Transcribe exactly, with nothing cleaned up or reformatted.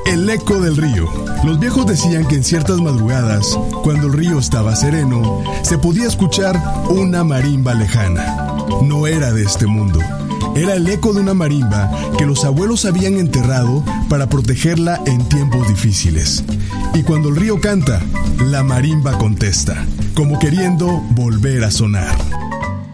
El eco del río. Los viejos decían que en ciertas madrugadas, cuando el río estaba sereno, se podía escuchar una marimba lejana. No era de este mundo. Era el eco de una marimba que los abuelos habían enterrado para protegerla en tiempos difíciles. Y cuando el río canta, la marimba contesta, como queriendo volver a sonar.